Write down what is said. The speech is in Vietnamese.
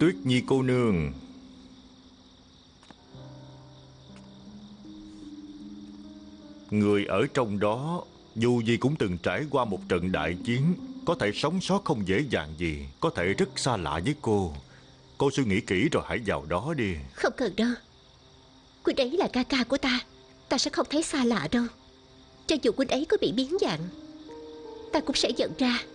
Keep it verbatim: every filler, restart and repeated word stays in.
Tuyết Nhi cô nương, người ở trong đó dù gì cũng từng trải qua một trận đại chiến, có thể sống sót không dễ dàng gì, có thể rất xa lạ với cô. Cô suy nghĩ kỹ rồi hãy vào đó đi. Không cần đâu. Huynh ấy là ca ca của ta, ta sẽ không thấy xa lạ đâu. Cho dù huynh ấy có bị biến dạng, ta cũng sẽ nhận ra.